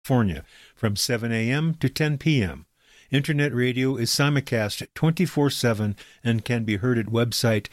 California from 7 a.m. to 10 p.m. Internet radio is simulcast 24/7 and can be heard at website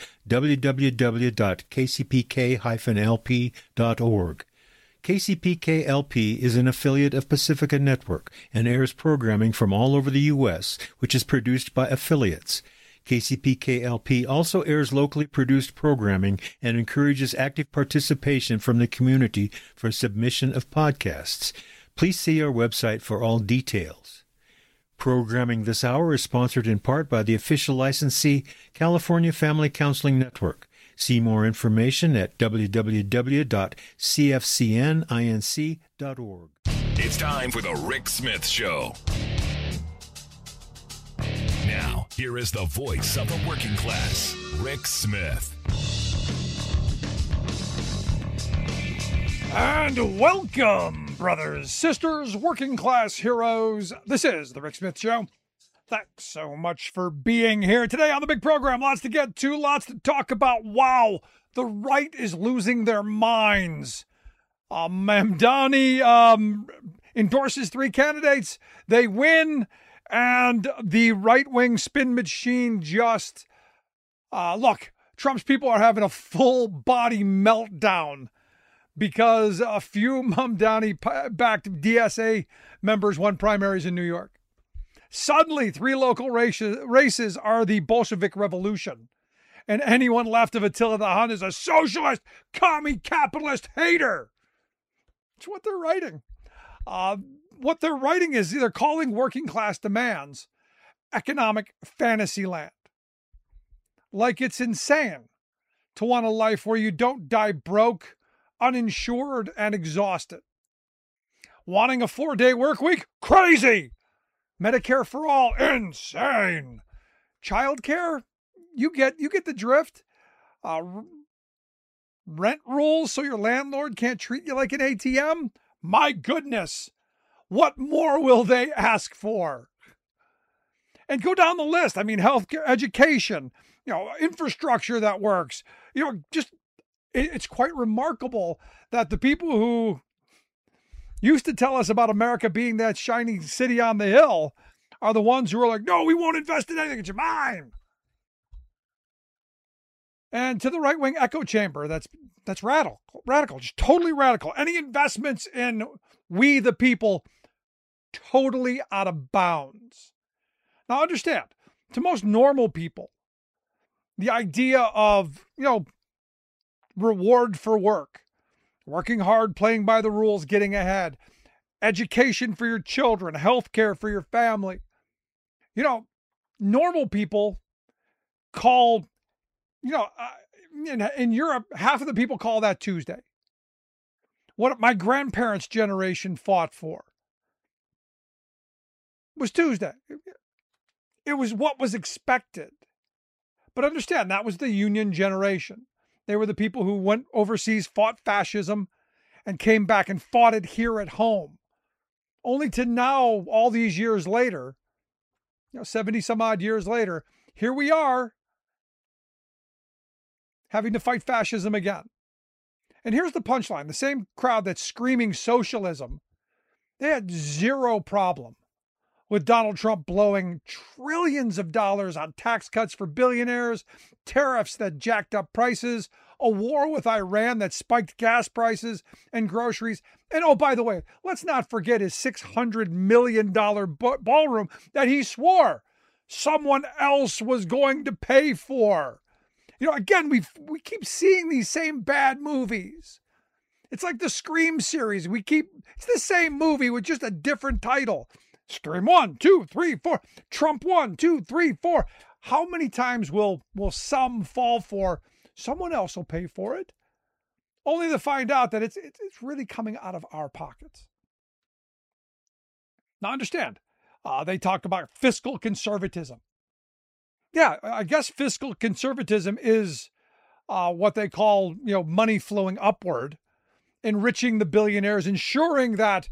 www.kcpk-lp.org. KCPK-LP is an affiliate of Pacifica Network and airs programming from all over the U.S., which is produced by affiliates. KCPK-LP also airs locally produced programming and encourages active participation from the community for submission of podcasts. Please see our website for all details. Programming this hour is sponsored in part by the official licensee, California Family Counseling Network. See more information at www.cfcninc.org. It's time for the Rick Smith Show. Now, here is the voice of the working class, Rick Smith. And welcome, brothers, sisters, working class heroes. This is the Rick Smith Show. Thanks so much for being here today on the big program. Lots to get to, lots to talk about. Wow, the right is losing their minds. Mamdani endorses 3 candidates. They win, and the right-wing spin machine just... look, Trump's people are having a full-body meltdown because a few Mamdani-backed DSA members won primaries in New York. Suddenly, 3 local races are the Bolshevik Revolution. And anyone left of Attila the Hun is a socialist, commie, capitalist hater. That's what they're writing. What they're writing is they're calling working class demands economic fantasy land. Like it's insane to want a life where you don't die broke, uninsured, and exhausted. Wanting a 4-day work week? Crazy! Medicare for all, insane. Childcare, you get the drift. Rent rules so your landlord can't treat you like an ATM. My goodness, what more will they ask for? And go down the list. I mean, healthcare, education, infrastructure that works. Just it's quite remarkable that the people who used to tell us about America being that shining city on the hill are the ones who are like, no, we won't invest in anything. It's mine. And to the right-wing echo chamber, that's radical, just totally radical. Any investments in we the people, totally out of bounds. Now understand, to most normal people, the idea of, reward for work, working hard, playing by the rules, getting ahead, education for your children, health care for your family. Normal people call, in Europe, half of the people call that Tuesday. What my grandparents' generation fought for was Tuesday. It was what was expected. But understand, that was the Union generation. They were the people who went overseas, fought fascism, and came back and fought it here at home. Only to now, all these years later, 70 some odd years later, here we are having to fight fascism again. And here's the punchline. The same crowd that's screaming socialism, they had zero problem with Donald Trump blowing trillions of dollars on tax cuts for billionaires, tariffs that jacked up prices, a war with Iran that spiked gas prices and groceries. And oh, by the way, let's not forget his $600 million ballroom that he swore someone else was going to pay for. Again, we keep seeing these same bad movies. It's like the Scream series. It's the same movie with just a different title. Scream 1, 2, 3, 4. Trump 1, 2, 3, 4. How many times will some fall for someone else will pay for it? Only to find out that it's really coming out of our pockets. Now understand, they talk about fiscal conservatism. Yeah, I guess fiscal conservatism is what they call, money flowing upward, enriching the billionaires, ensuring that,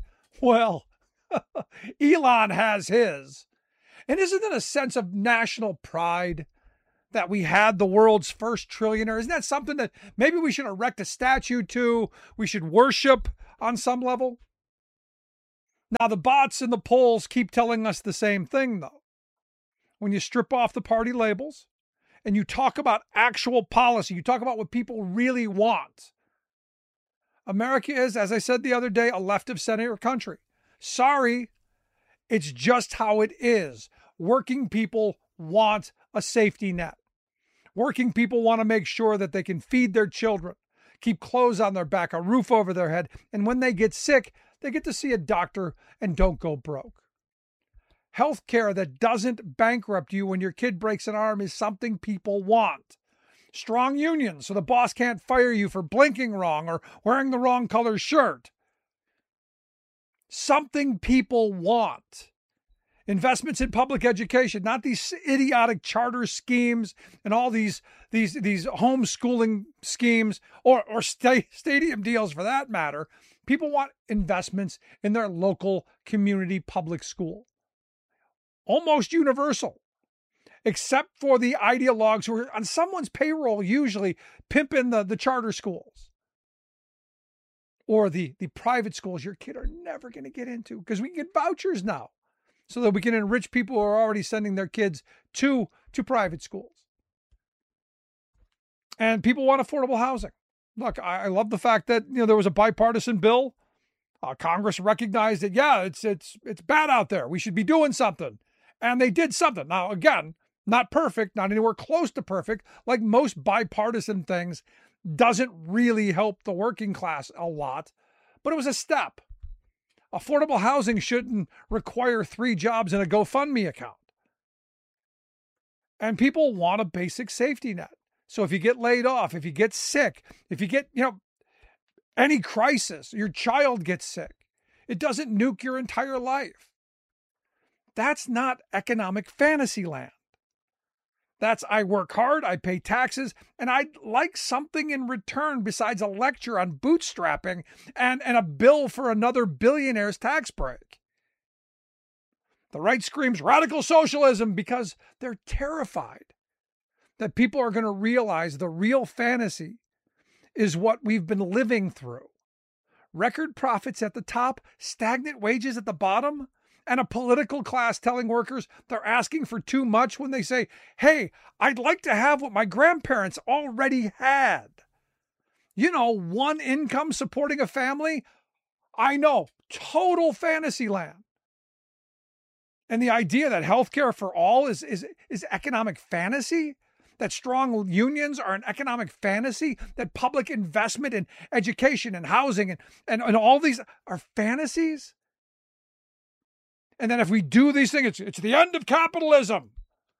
Elon has his. And isn't it a sense of national pride that we had the world's first trillionaire? Isn't that something that maybe we should erect a statue to, we should worship on some level? Now, the bots and the polls keep telling us the same thing, though. When you strip off the party labels and you talk about actual policy, you talk about what people really want. America is, as I said the other day, a left of center country. Sorry, it's just how it is. Working people want a safety net. Working people want to make sure that they can feed their children, keep clothes on their back, a roof over their head, and when they get sick, they get to see a doctor and don't go broke. Health care that doesn't bankrupt you when your kid breaks an arm is something people want. Strong unions so the boss can't fire you for blinking wrong or wearing the wrong color shirt. Something people want. Investments in public education, not these idiotic charter schemes and all these homeschooling schemes or stadium deals for that matter. People want investments in their local community public school. Almost universal, except for the ideologues who are on someone's payroll, usually pimping the charter schools or the private schools your kid are never going to get into because we can get vouchers now so that we can enrich people who are already sending their kids to private schools. And people want affordable housing. Look, I love the fact that there was a bipartisan bill. Congress recognized that, yeah, it's bad out there. We should be doing something. And they did something. Now, again, not perfect, not anywhere close to perfect. Like most bipartisan things, doesn't really help the working class a lot, but it was a step. Affordable housing shouldn't require 3 jobs and a GoFundMe account. And people want a basic safety net. So if you get laid off, if you get sick, if you get, any crisis, your child gets sick, it doesn't nuke your entire life. That's not economic fantasy land. That's I work hard, I pay taxes, and I'd like something in return besides a lecture on bootstrapping and a bill for another billionaire's tax break. The right screams radical socialism because they're terrified that people are going to realize the real fantasy is what we've been living through. Record profits at the top, stagnant wages at the bottom, and a political class telling workers they're asking for too much when they say, hey, I'd like to have what my grandparents already had. One income supporting a family? I know, total fantasy land. And the idea that healthcare for all is economic fantasy? That strong unions are an economic fantasy? That public investment in education and housing and all these are fantasies? And then if we do these things, it's the end of capitalism.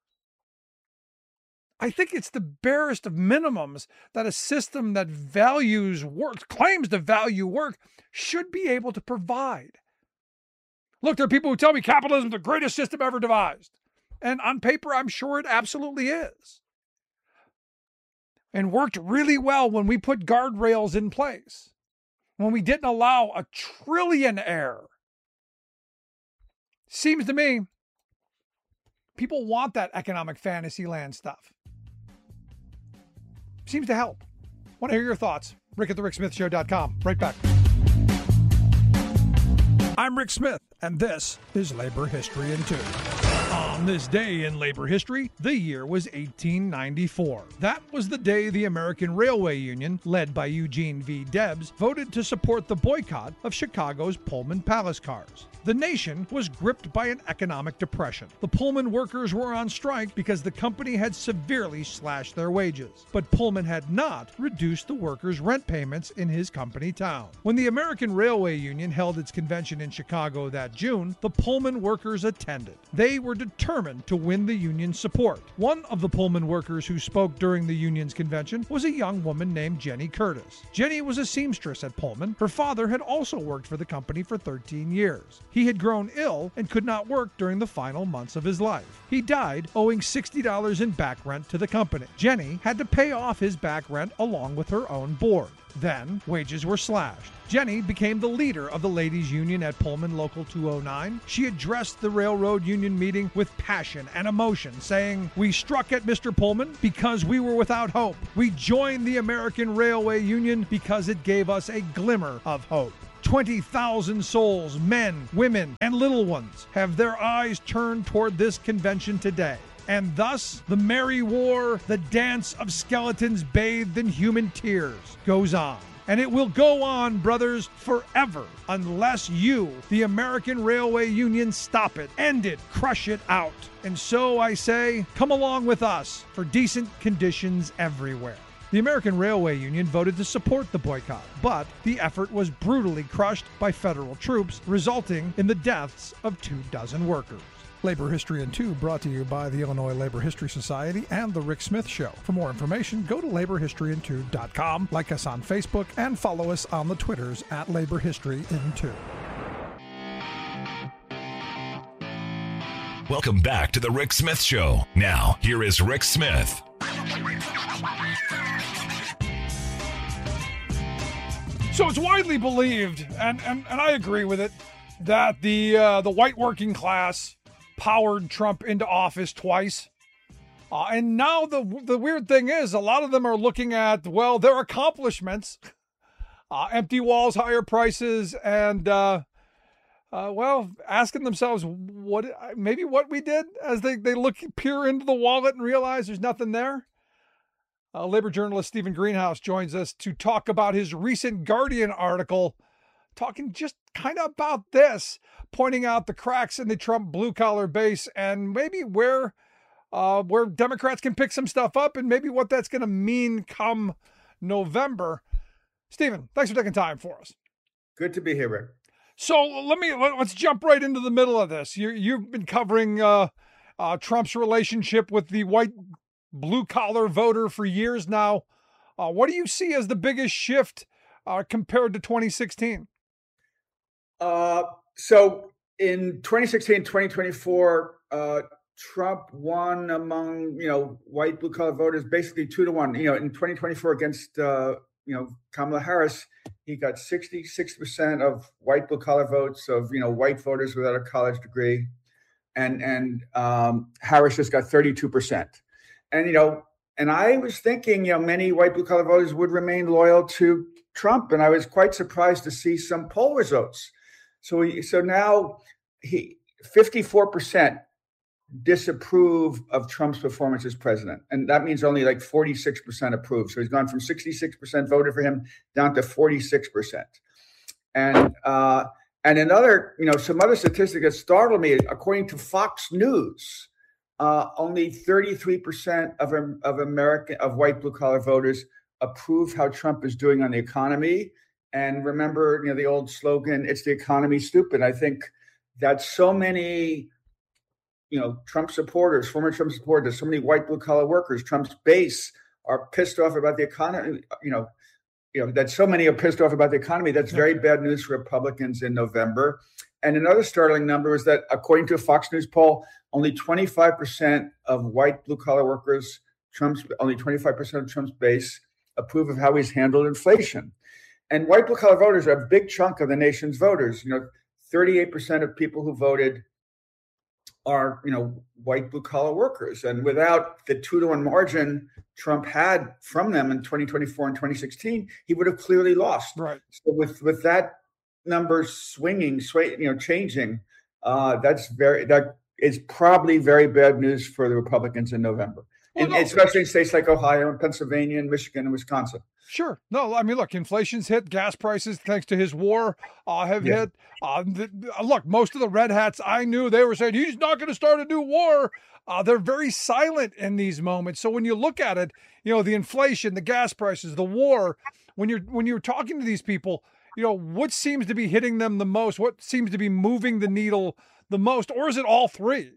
I think it's the barest of minimums that a system that values work, claims to value work, should be able to provide. Look, there are people who tell me capitalism is the greatest system ever devised. And on paper, I'm sure it absolutely is. And worked really well when we put guardrails in place. When we didn't allow a trillionaire. Seems to me, people want that economic fantasy land stuff. Seems to help. Want to hear your thoughts? Rick at thericksmithshow.com. Right back. I'm Rick Smith, and this is Labor History in 2. On this day in labor history, the year was 1894. That was the day the American Railway Union, led by Eugene V. Debs, voted to support the boycott of Chicago's Pullman Palace cars. The nation was gripped by an economic depression. The Pullman workers were on strike because the company had severely slashed their wages. But Pullman had not reduced the workers' rent payments in his company town. When the American Railway Union held its convention in Chicago that June, the Pullman workers attended. They were determined to win the union's support. One of the Pullman workers who spoke during the union's convention was a young woman named Jenny Curtis. Jenny was a seamstress at Pullman. Her father had also worked for the company for 13 years. He had grown ill and could not work during the final months of his life. He died owing $60 in back rent to the company. Jenny had to pay off his back rent along with her own board. Then, wages were slashed. Jenny became the leader of the ladies' union at Pullman Local 209. She addressed the railroad union meeting with passion and emotion, saying, "We struck at Mr. Pullman because we were without hope. We joined the American Railway Union because it gave us a glimmer of hope." 20,000 souls, men, women, and little ones, have their eyes turned toward this convention today. And thus, the merry war, the dance of skeletons bathed in human tears, goes on. And it will go on, brothers, forever, unless you, the American Railway Union, stop it, end it, crush it out. And so I say, come along with us for decent conditions everywhere. The American Railway Union voted to support the boycott, but the effort was brutally crushed by federal troops, resulting in the deaths of 24 workers. Labor History in 2 brought to you by the Illinois Labor History Society and The Rick Smith Show. For more information, go to laborhistoryin2.com, like us on Facebook, and follow us on the Twitters at Labor History in 2. Welcome back to The Rick Smith Show. Now, here is Rick Smith. So it's widely believed, and I agree with it, that the white working class powered Trump into office twice. And now the weird thing is, a lot of them are looking at, well, their accomplishments, empty walls, higher prices, and, asking themselves what we did as they peer into the wallet and realize there's nothing there. Labor journalist Stephen Greenhouse joins us to talk about his recent Guardian article, talking just kind of about this, pointing out the cracks in the Trump blue-collar base and maybe where Democrats can pick some stuff up and maybe what that's going to mean come November. Stephen, thanks for taking time for us. Good to be here, Rick. So let's jump right into the middle of this. You've been covering Trump's relationship with the white blue-collar voter for years now. What do you see as the biggest shift compared to 2016? So in 2016, 2024, Trump won among, white blue collar voters, basically 2-1, in 2024 against, Kamala Harris, he got 66% of white blue collar votes of, white voters without a college degree. And Harris just got 32%. And I was thinking, many white blue collar voters would remain loyal to Trump. And I was quite surprised to see some poll results. So now 54% disapprove of Trump's performance as president. And that means only like 46% approve. So he's gone from 66% voted for him down to 46%. And another, some other statistic that startled me, according to Fox News, only 33% of white blue collar voters approve how Trump is doing on the economy. And remember, the old slogan, it's the economy, stupid. I think that so many, Trump supporters, former Trump supporters, so many white blue collar workers, Trump's base are pissed off about the economy, that so many are pissed off about the economy. That's very bad news for Republicans in November. And another startling number is that according to a Fox News poll, only 25% of white blue collar workers, only 25% of Trump's base approve of how he's handled inflation. And white blue collar voters are a big chunk of the nation's voters. 38% of people who voted are, white blue collar workers. And without the 2-1 margin Trump had from them in 2024 and 2016, he would have clearly lost. Right. So with that number changing, that is probably very bad news for the Republicans in November, especially in states like Ohio and Pennsylvania and Michigan and Wisconsin. Sure. No, I mean, look, inflation's hit, gas prices, thanks to his war, have hit. Look, most of the red hats I knew, they were saying, he's not going to start a new war. They're very silent in these moments. So when you look at it, the inflation, the gas prices, the war, when you're talking to these people, what seems to be hitting them the most? What seems to be moving the needle the most? Or is it all three?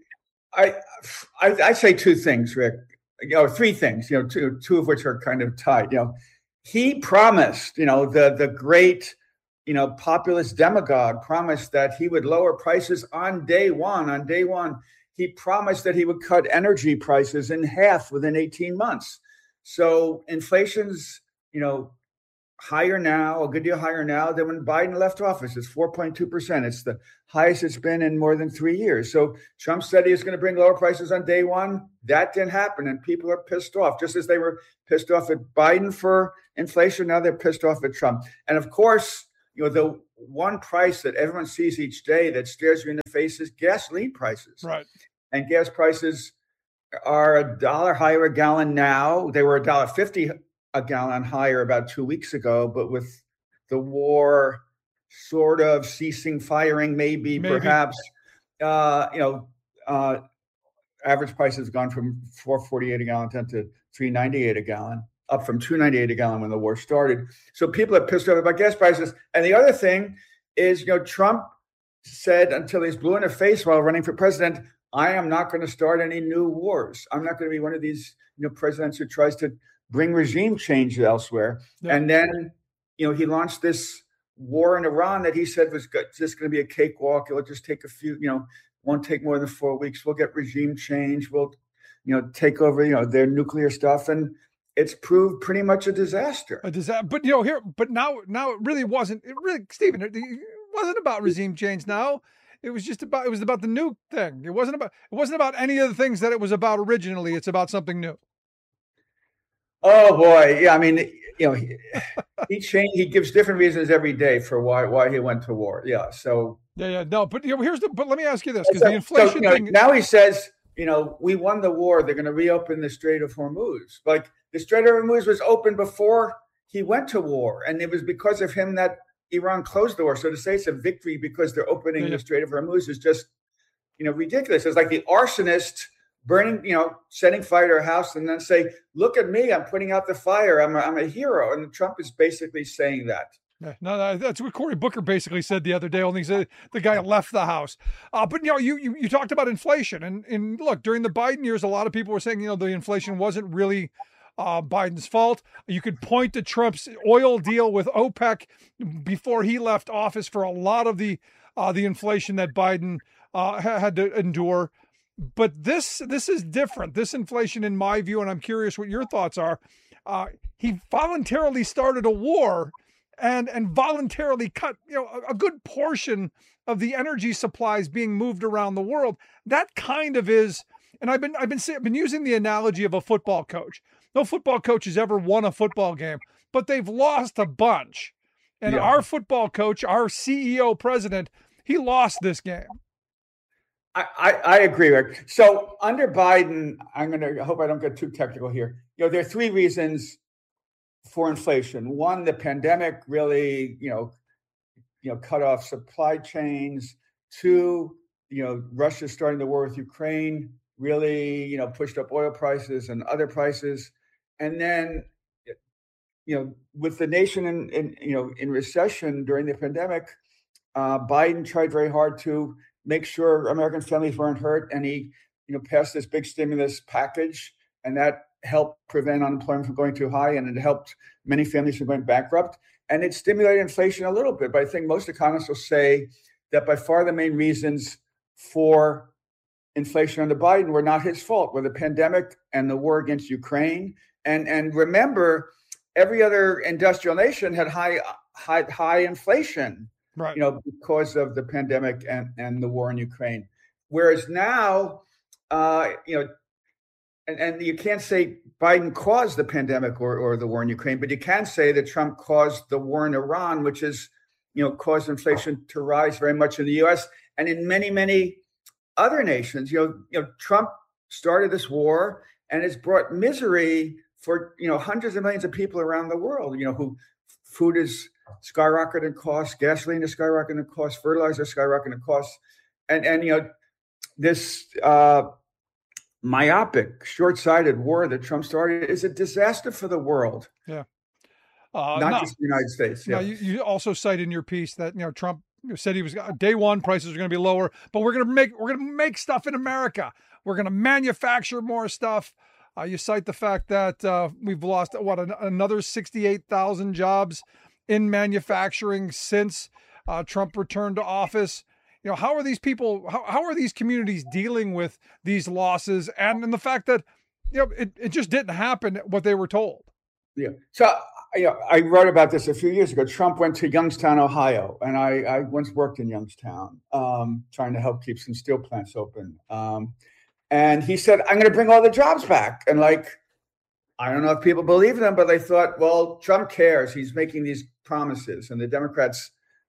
I say two things, Rick. Three things, two of which are kind of tied. He promised, the great, populist demagogue promised that he would lower prices on day one. On day one, he promised that he would cut energy prices in half within 18 months. So inflation's, higher now, a good deal higher now than when Biden left office. It's 4.2%. It's the highest it's been in more than 3 years. So Trump said he was going to bring lower prices on day one. That didn't happen. And people are pissed off, just as they were pissed off at Biden for inflation. Now they're pissed off at Trump. And of course, the one price that everyone sees each day that stares you in the face is gasoline prices. Right. And gas prices are $1 higher a gallon now. They were $1.50 a gallon higher about 2 weeks ago, but with the war sort of ceasing firing, maybe. Perhaps, average price has gone from $4.48 a gallon down to $3.98 a gallon, up from $2.98 a gallon when the war started. So people are pissed off about gas prices. And the other thing is, Trump said until he's blue in the face while running for president, I am not going to start any new wars. I'm not going to be one of these, presidents who tries to bring regime change elsewhere. Yeah. And then, he launched this war in Iran that he said was just going to be a cakewalk. It'll just take a few, won't take more than 4 weeks. We'll get regime change. We'll, take over, their nuclear stuff. And it's proved pretty much a disaster. But, now it really wasn't. Stephen, it wasn't about regime change now. It was about the nuke thing. It wasn't about any of the things that it was about originally. It's about something new. Oh boy. Yeah. I mean, he gives different reasons every day for why he went to war. Yeah. So. Yeah. No, but but let me ask you this, because the inflation thing. Now he says, we won the war. They're going to reopen the Strait of Hormuz. Like the Strait of Hormuz was open before he went to war. And it was because of him that Iran closed the war. So to say it's a victory because they're opening the Strait of Hormuz is just, ridiculous. It's like the arsonist burning, setting fire to a house and then say, look at me, I'm putting out the fire. I'm a hero. And Trump is basically saying that. No, that's what Cory Booker basically said the other day. Only said the guy left the house. But you talked about inflation, and look, during the Biden years, a lot of people were saying the inflation wasn't really Biden's fault. You could point to Trump's oil deal with OPEC before he left office for a lot of the inflation that Biden had to endure. But this is different. This inflation, in my view, and I'm curious what your thoughts are. He voluntarily started a war. And voluntarily cut, a good portion of the energy supplies being moved around the world. That kind of is, and I've been using the analogy of a football coach. No football coach has ever won a football game, but they've lost a bunch. And our football coach, our CEO president, he lost this game. I agree, Rick. So under Biden, I hope I don't get too technical here. There are three reasons for inflation. One, the pandemic really, cut off supply chains. Two, Russia starting the war with Ukraine really, pushed up oil prices and other prices. And then, with the nation in recession during the pandemic, Biden tried very hard to make sure American families weren't hurt, and he, passed this big stimulus package, and that helped prevent unemployment from going too high, and it helped many families from going bankrupt. And it stimulated inflation a little bit. But I think most economists will say that by far the main reasons for inflation under Biden were not his fault, were the pandemic and the war against Ukraine. And remember, every other industrial nation had high inflation, right? Because of the pandemic and the war in Ukraine. Whereas now, And you can't say Biden caused the pandemic or the war in Ukraine, but you can say that Trump caused the war in Iran, which is, caused inflation to rise very much in the U.S. and in many, many other nations. Trump started this war, and it's brought misery for, hundreds of millions of people around the world, who food is skyrocketing in cost, gasoline is skyrocketing in cost, fertilizer is skyrocketing in cost. And this myopic, short-sighted war that Trump started is a disaster for the world. Yeah, not just the United States. Yeah, you also cite in your piece that Trump said he was day one prices are going to be lower, but we're going to make stuff in America. We're going to manufacture more stuff. You cite the fact that we've lost another 68,000 jobs in manufacturing since Trump returned to office. How are these people, how are these communities dealing with these losses and the fact that, it just didn't happen what they were told? Yeah. So, I wrote about this a few years ago. Trump went to Youngstown, Ohio, and I once worked in Youngstown, trying to help keep some steel plants open. And he said, I'm going to bring all the jobs back. And I don't know if people believe them, but they thought, well, Trump cares. He's making these promises. And the Democrats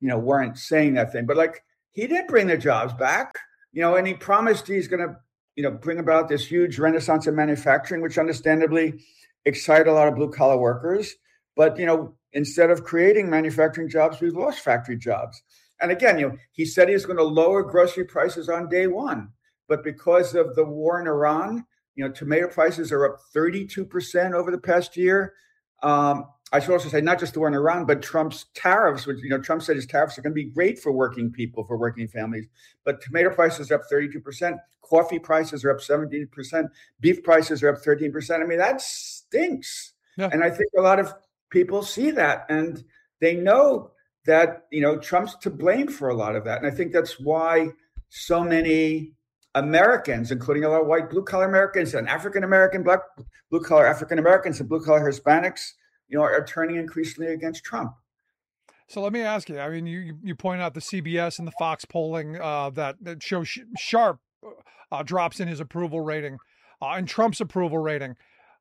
weren't saying that thing. But like, he did bring the jobs back, and he promised he's going to, bring about this huge renaissance of manufacturing, which understandably excited a lot of blue collar workers. But, instead of creating manufacturing jobs, we've lost factory jobs. And again, he said he was going to lower grocery prices on day one. But because of the war in Iran, tomato prices are up 32% over the past year. I should also say not just the war in Iran, but Trump's tariffs, which, Trump said his tariffs are going to be great for working people, for working families. But tomato prices are up 32%. Coffee prices are up 17%. Beef prices are up 13%. I mean, that stinks. Yeah. And I think a lot of people see that, and they know that, Trump's to blame for a lot of that. And I think that's why so many Americans, including a lot of white blue-collar Americans and African-American, black blue-collar African-Americans and blue-collar Hispanics, are turning increasingly against Trump. So let me ask you, I mean, you point out the CBS and the Fox polling that shows sharp drops in his approval rating and Trump's approval rating.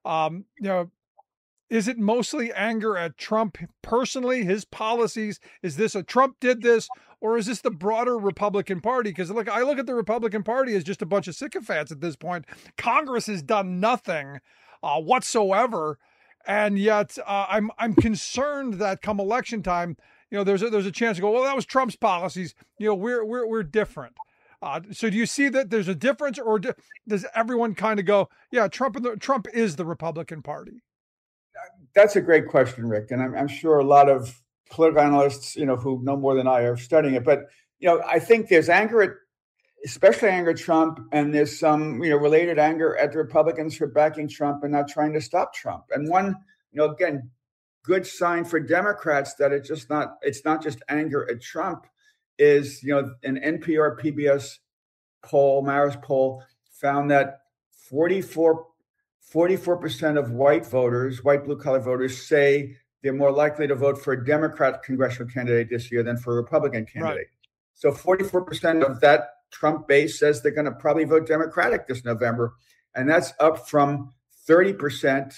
Is it mostly anger at Trump personally, his policies? Is this a Trump did this, or is this the broader Republican Party? Because look, I look at the Republican Party as just a bunch of sycophants at this point. Congress has done nothing whatsoever, and yet I'm concerned that come election time, there's a chance to go, well, that was Trump's policies. We're different. So do you see that there's a difference, or does everyone kind of go, yeah, Trump is the Republican Party? That's a great question, Rick. And I'm sure a lot of political analysts, who know more than I are studying it. But, I think there's anger especially anger at Trump, and there's some, related anger at the Republicans for backing Trump and not trying to stop Trump. And one, again, good sign for Democrats that it's not just anger at Trump is, an NPR PBS poll, Marist poll, found that 44% of white blue-collar voters say they're more likely to vote for a Democrat congressional candidate this year than for a Republican candidate. Right. So 44% of that Trump base says they're going to probably vote Democratic this November. And that's up from 30%,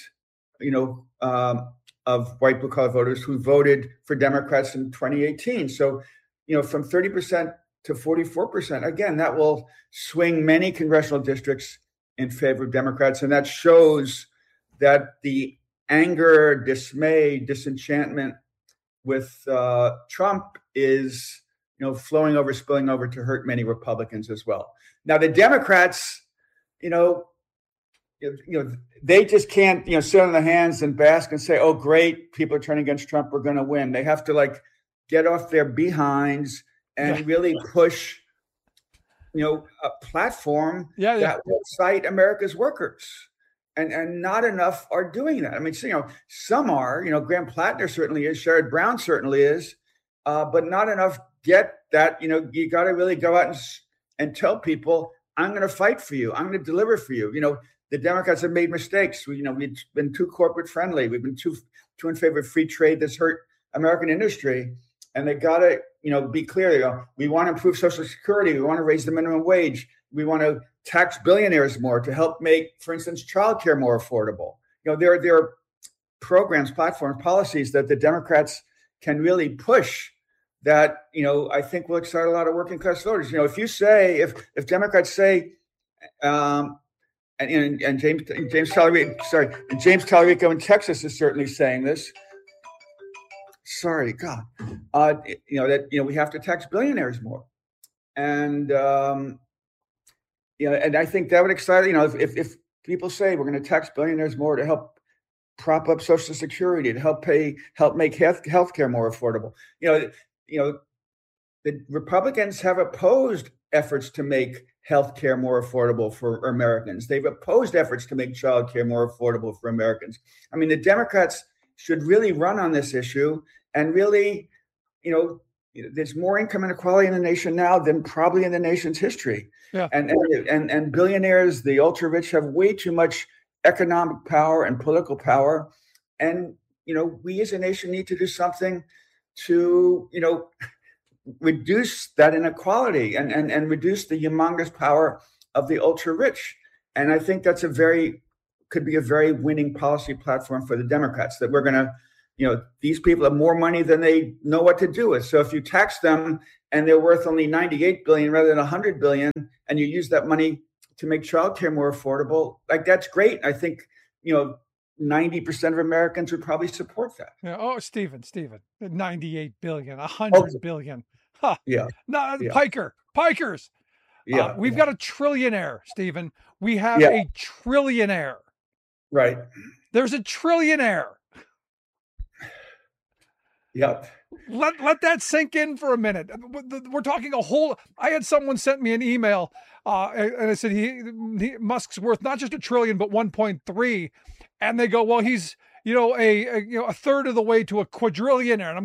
of white blue-collar voters who voted for Democrats in 2018. So, from 30% to 44%, again, that will swing many congressional districts in favor of Democrats. And that shows that the anger, dismay, disenchantment with Trump is, spilling over to hurt many Republicans as well. Now, the Democrats, they just can't, sit on their hands and bask and say, oh, great, people are turning against Trump, we're going to win. They have to get off their behinds and really push, a platform that will cite America's workers. And not enough are doing that. I mean, some are, Graham Plattner certainly is, Sherrod Brown certainly is, but not enough get that, you got to really go out and tell people, I'm going to fight for you. I'm going to deliver for you. The Democrats have made mistakes. We've been too corporate friendly. We've been too in favor of free trade that's hurt American industry. And they got to, be clear. We want to improve Social Security. We want to raise the minimum wage. We want to tax billionaires more to help make, for instance, childcare more affordable. There are programs, platforms, policies that the Democrats can really push that, I think will excite a lot of working class voters. If you say, if Democrats say, and James Talarico in Texas is certainly saying this. Sorry, God, that we have to tax billionaires more, and and I think that would excite. If people say we're going to tax billionaires more to help prop up Social Security, to help make healthcare more affordable. The Republicans have opposed efforts to make healthcare more affordable for Americans. They've opposed efforts to make childcare more affordable for Americans. I mean, the Democrats should really run on this issue and really, there's more income inequality in the nation now than probably in the nation's history. Yeah. And billionaires, the ultra rich, have way too much economic power and political power. And, we as a nation need to do something to, reduce that inequality and reduce the humongous power of the ultra rich. And I think that's could be a very winning policy platform for the Democrats, that we're going to, these people have more money than they know what to do with. So if you tax them and they're worth only 98 billion rather than 100 billion, and you use that money to make childcare more affordable, like that's great. I think 90% of Americans would probably support that. Yeah. Oh, Stephen, 98 billion, 100 billion. Huh. Yeah. No, Yeah. Pikers. Yeah. We've got a trillionaire, Stephen. We have Yeah. a trillionaire. Right. There's a trillionaire. Yep. Let that sink in for a minute. We're talking I had someone sent me an email and I said, Musk's worth not just $1 trillion, but 1.3. And they go, well, he's, a third of the way to a quadrillionaire. And I'm